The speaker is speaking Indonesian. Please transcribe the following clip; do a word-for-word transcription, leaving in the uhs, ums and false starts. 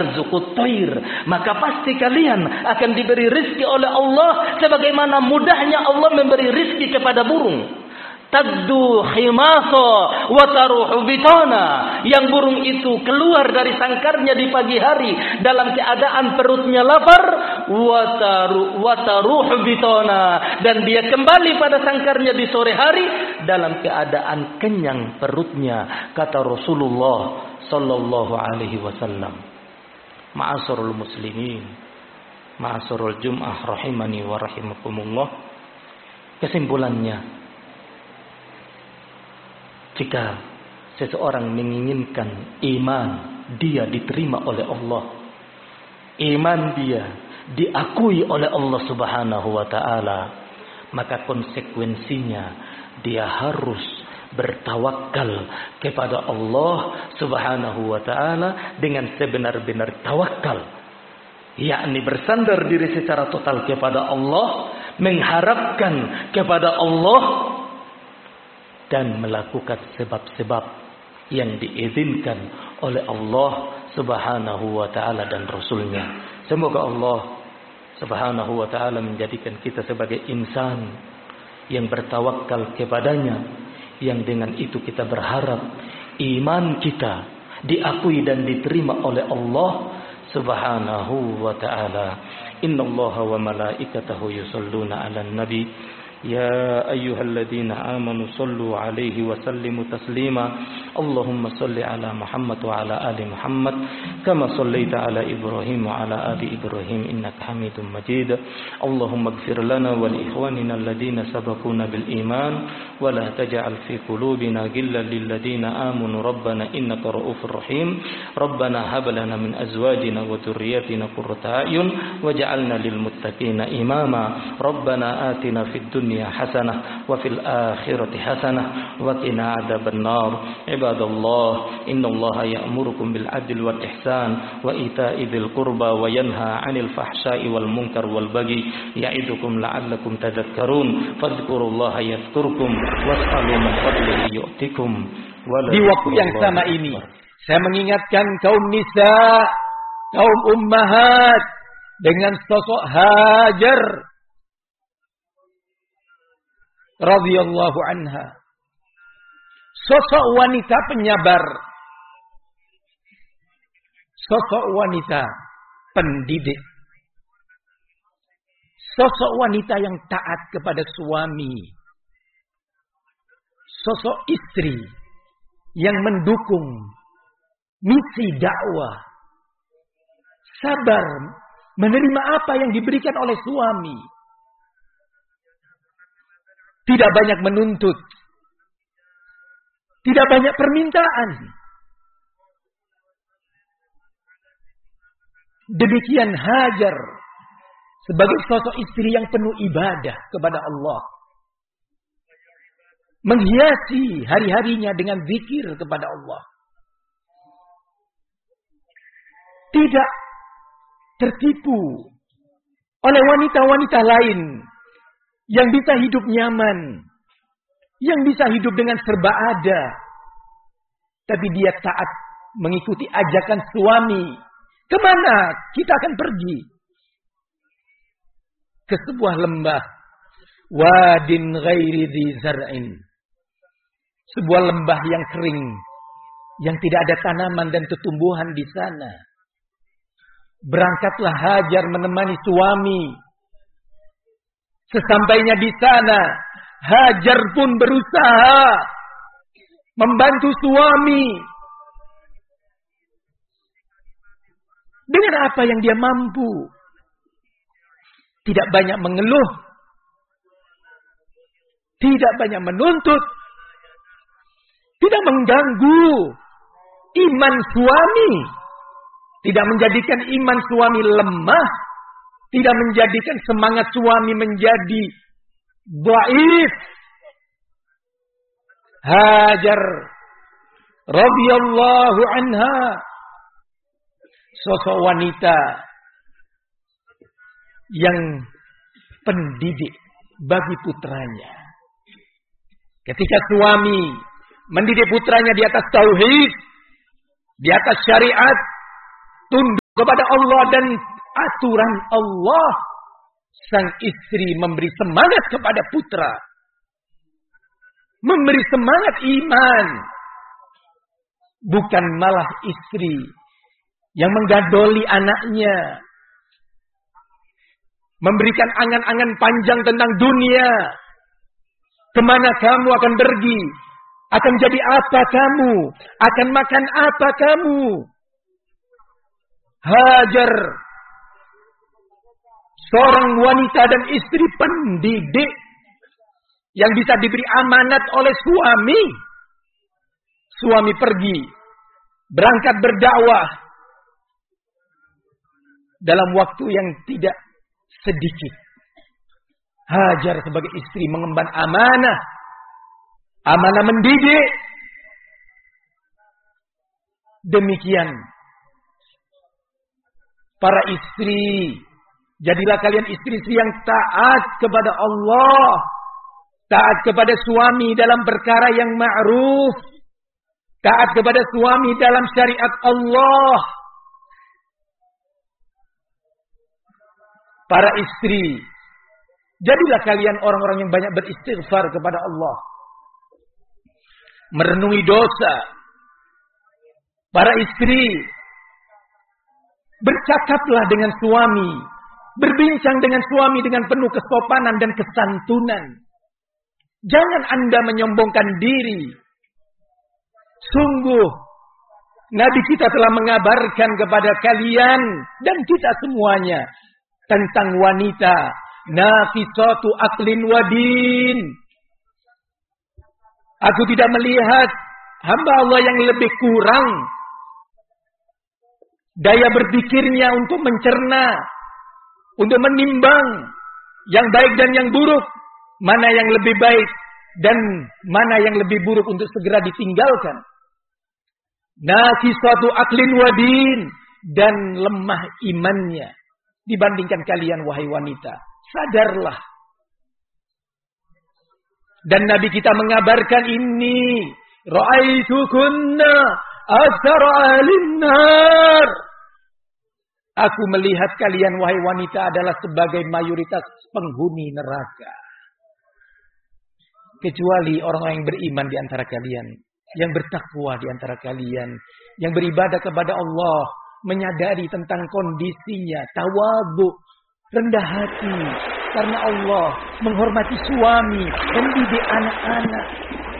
Rizqut thair, maka pasti kalian akan diberi rizki oleh Allah sebagaimana mudahnya Allah memberi rizki kepada burung. Tagdu khimasa wa taruhu bitana, yang burung itu keluar dari sangkarnya di pagi hari dalam keadaan perutnya lapar, wa taru wa taruhu bitana, dan dia kembali pada sangkarnya di sore hari dalam keadaan kenyang perutnya, kata Rasulullah sallallahu alaihi wasallam. Ma'asarul muslimin, ma'asarul jum'ah rahimani wa rahimakumullah. Kesimpulannya, jika seseorang menginginkan iman dia diterima oleh Allah, iman dia diakui oleh Allah Subhanahu wa taala, maka konsekuensinya dia harus bertawakal kepada Allah Subhanahu wa taala dengan sebenar-benar tawakal, yakni bersandar diri secara total kepada Allah, mengharapkan kepada Allah, dan melakukan sebab-sebab yang diizinkan oleh Allah Subhanahu wa taala dan Rasulnya. Semoga Allah Subhanahu wa taala menjadikan kita sebagai insan yang bertawakal kepadanya, yang dengan itu kita berharap iman kita diakui dan diterima oleh Allah Subhanahu wa taala. Innallaha wa malaikatahu yusholluna 'alan nabi ya ayyuhalladzina amanu shallu 'alaihi wa sallimu taslima. Allahumma shalli 'ala Muhammad wa 'ala ali Muhammad kama shallaita 'ala Ibrahim wa 'ala ali Ibrahim innaka Hamidum Majid. Allahumma ighfir lana wa li ikhwanina alladhina sabaquna bil iman wa la taj'al fi qulubina ghillan lil ladzina amanu rabbana innaka ra'ufur rahim. Rabbana hab lana min azwajina wa dhurriyyatina qurrata a'yun waj'alna lil muttaqina imama. Rabbana atina fid dunya hasanah wa fil akhirati hasanah wa qina adzaban nar. Ibadallah, innallaha ya'murukum bil adli wal ihsan wa ita'i dzil qurba wa yanha 'anil fahsya'i wal munkar wal baghi ya'idukum la'allakum tadhakkarun. Fadhkurullaha yadhkurkum was'alu min fadlihi yu'tikum. Di waktu yang sama ini saya mengingatkan kaum nisa, kaum ummahat dengan sosok Hajar radhiyallahu anha, sosok wanita penyabar, sosok wanita pendidik, sosok wanita yang taat kepada suami, sosok istri yang mendukung misi dakwah, sabar menerima apa yang diberikan oleh suami. Tidak banyak menuntut, tidak banyak permintaan. Demikian Hajar sebagai sosok istri yang penuh ibadah kepada Allah, menghiasi hari-harinya dengan zikir kepada Allah. Tidak tertipu oleh wanita-wanita lain yang bisa hidup nyaman, yang bisa hidup dengan serba ada, tapi dia taat mengikuti ajakan suami. Kemana kita akan pergi? Ke sebuah lembah, wadin ghairi dzi zar'in, sebuah lembah yang kering, yang tidak ada tanaman dan tumbuhan di sana. Berangkatlah Hajar menemani suami. Sesampainya di sana, Hajar pun berusaha membantu suami dengan apa yang dia mampu. Tidak banyak mengeluh, tidak banyak menuntut, tidak mengganggu iman suami, tidak menjadikan iman suami lemah, tidak menjadikan semangat suami menjadi dhaif. Hajar radhiyallahu anha, sosok wanita yang pendidik bagi putranya. Ketika suami mendidik putranya di atas tauhid, di atas syariat, tunduk kepada Allah dan aturan Allah, sang istri memberi semangat kepada putra, memberi semangat iman, bukan malah istri yang menggadoli anaknya, memberikan angan-angan panjang tentang dunia. Kemana kamu akan pergi? Akan jadi apa kamu? Akan makan apa kamu? Hajar, seorang wanita dan istri pendidik yang bisa diberi amanat oleh suami. Suami pergi, berangkat berdakwah dalam waktu yang tidak sedikit. Hajar sebagai istri mengemban amanah, amanah mendidik. Demikian para istri, jadilah kalian istri-istri yang taat kepada Allah, taat kepada suami dalam perkara yang ma'ruf, taat kepada suami dalam syariat Allah. Para istri, jadilah kalian orang-orang yang banyak beristighfar kepada Allah, merenungi dosa. Para istri, bercakaplah dengan suami, berbincang dengan suami dengan penuh kesopanan dan kesantunan. Jangan Anda menyombongkan diri. Sungguh, Nabi kita telah mengabarkan kepada kalian dan kita semuanya tentang wanita nafisatu aqlin wa din. Aku tidak melihat hamba Allah yang lebih kurang daya berpikirnya untuk mencerna, untuk menimbang yang baik dan yang buruk, mana yang lebih baik dan mana yang lebih buruk untuk segera ditinggalkan. Nafisatu aqlin wa din, dan lemah imannya dibandingkan kalian wahai wanita. Sadarlah. Dan Nabi kita mengabarkan ini, ra'aitukunna aktsara ahlin nar. Aku melihat kalian wahai wanita adalah sebagai mayoritas penghuni neraka. Kecuali orang-orang yang beriman di antara kalian, yang bertakwa di antara kalian, yang beribadah kepada Allah, menyadari tentang kondisinya, tawadhu, rendah hati karena Allah, menghormati suami, mendidik anak-anak.